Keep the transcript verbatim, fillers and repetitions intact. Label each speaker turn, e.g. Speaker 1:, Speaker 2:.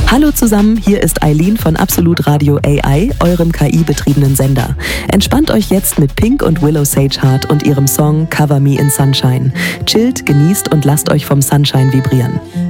Speaker 1: Hallo zusammen, hier ist Eileen von Absolut Radio A I, eurem K I-betriebenen Sender. Entspannt euch jetzt mit Pink und Willow Sageheart und ihrem Song Cover Me in Sunshine. Chillt, genießt und lasst euch vom Sunshine vibrieren.